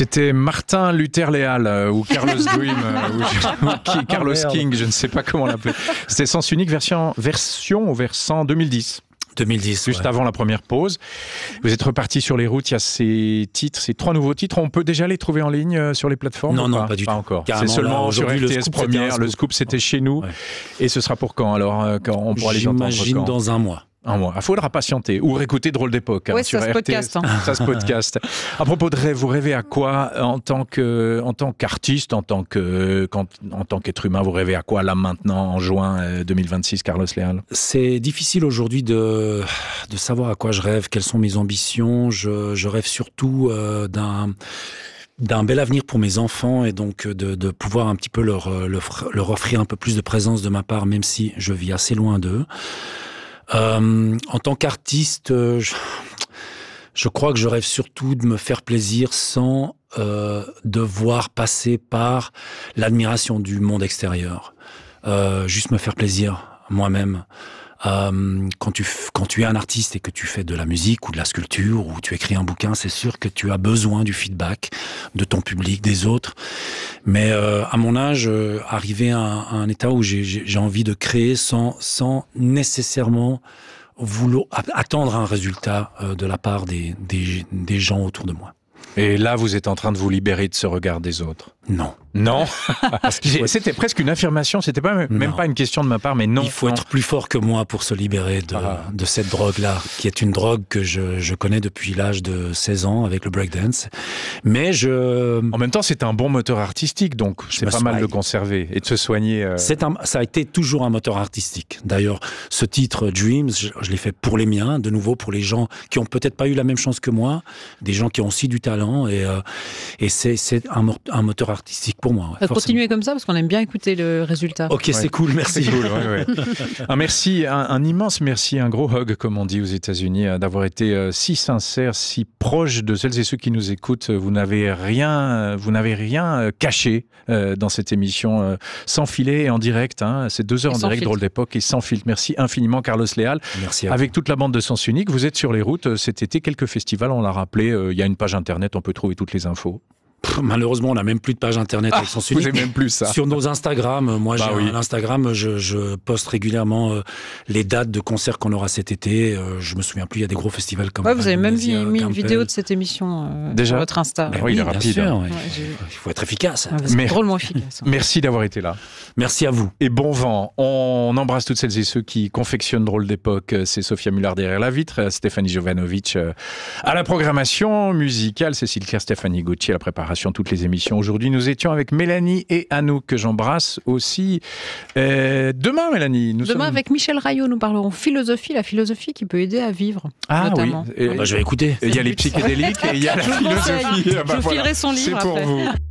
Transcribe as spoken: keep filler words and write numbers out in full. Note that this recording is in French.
C'était Martin Luther Léal euh, ou Carlos Dream euh, ou, ou qui, Carlos oh, King, je ne sais pas comment l'appeler. C'était Sens Unique version, version au versant deux mille dix. deux mille dix, juste ouais. avant la première pause. Vous êtes reparti sur les routes, il y a ces titres, ces trois nouveaux titres. On peut déjà les trouver en ligne sur les plateformes? Non, non, pas, pas du pas tout. encore. Carrément, c'est seulement là, sur R T S Première. Le scoop, c'était chez nous. Ouais. Et ce sera pour quand alors? Quand on pourra les entendre? J'imagine dans un mois. Un mois. Il faudra patienter ou réécouter Drôle d'époque. Oui, hein, ça, se podcast, hein. ça se podcast. À propos de rêve, vous rêvez à quoi en tant que, en tant qu'artiste, en tant que, quand, en tant qu'être humain, vous rêvez à quoi là maintenant en juin deux mille vingt-six, Carlos Léal? C'est difficile aujourd'hui de, de savoir à quoi je rêve, quelles sont mes ambitions. Je, je rêve surtout euh, d'un d'un bel avenir pour mes enfants et donc de, de pouvoir un petit peu leur, leur, leur offrir un peu plus de présence de ma part, même si je vis assez loin d'eux. Euh, en tant qu'artiste, je, je crois que je rêve surtout de me faire plaisir sans euh, devoir passer par l'admiration du monde extérieur. Euh, juste me faire plaisir moi-même. Euh, quand tu quand tu es un artiste et que tu fais de la musique ou de la sculpture ou tu écris un bouquin, c'est sûr que tu as besoin du feedback de ton public, des autres. Mais euh, à mon âge, euh, arriver à un, à un état où j'ai, j'ai envie de créer sans sans nécessairement vouloir attendre un résultat euh, de la part des, des des gens autour de moi. Et là, vous êtes en train de vous libérer de ce regard des autres? Non. Non. C'était presque une affirmation, c'était pas même non. pas une question de ma part, mais non. Il faut non. être plus fort que moi pour se libérer de, ah. de cette drogue-là, qui est une drogue que je, je connais depuis l'âge de seize ans avec le breakdance. Mais je... En même temps, c'est un bon moteur artistique, donc c'est pas soigne. mal de le conserver et de se soigner. Euh... C'est un, ça a été toujours un moteur artistique. D'ailleurs, ce titre Dreams, je, je l'ai fait pour les miens, de nouveau pour les gens qui ont peut-être pas eu la même chance que moi, des gens qui ont aussi du talent, et, euh, et c'est, c'est un, un moteur artistique pour moi. Ouais, continuez comme ça parce qu'on aime bien écouter le résultat. Ok, ouais. c'est cool, merci. C'est cool, ouais, ouais. un merci, un, un immense merci, un gros hug, comme on dit aux États-Unis, d'avoir été euh, si sincère, si proche de celles et ceux qui nous écoutent. Vous n'avez rien, vous n'avez rien caché euh, dans cette émission, euh, sans filet et en direct. Hein, c'est deux heures et en direct, filtre. Drôle d'époque et sans filtre. Merci infiniment, Carlos Léal. Merci. À Avec vous. toute la bande de Sens Unique, vous êtes sur les routes cet été. Quelques festivals, on l'a rappelé. Il euh, y a une page internet, on peut trouver toutes les infos. Malheureusement, on n'a même plus de page internet ah, avec Sens Unique. Vous n'avez même plus ça. Sur nos Instagram, moi bah j'ai oui. un Instagram, je, je poste régulièrement euh, les dates de concerts qu'on aura cet été. Euh, je me souviens plus, il y a des gros festivals comme. Ouais, vous avez même mis Gampel. une vidéo de cette émission euh, Déjà sur votre Insta. Ben oui, il est rapide. Sûr, hein. ouais. Ouais, il faut être efficace. Ah, c'est Mer- drôlement efficace. Hein. Merci d'avoir été là. Merci à vous. Et bon vent. On embrasse toutes celles et ceux qui confectionnent Drôle d'époque. C'est Sophia Muller derrière la vitre, Stéphanie Jovanovic à la programmation musicale, Cécile Claire, Stéphanie Gauthier à la préparation, toutes les émissions. Aujourd'hui, nous étions avec Mélanie et Anouk, que j'embrasse aussi. Euh, demain, Mélanie, nous Demain, sommes... avec Michel Raillot, nous parlerons philosophie, la philosophie qui peut aider à vivre. Ah notamment. oui. Et... Ah bah, je vais écouter. Il y a les psychédéliques et il y a la je philosophie. Je bah, vous voilà. filerai son livre C'est pour après. vous.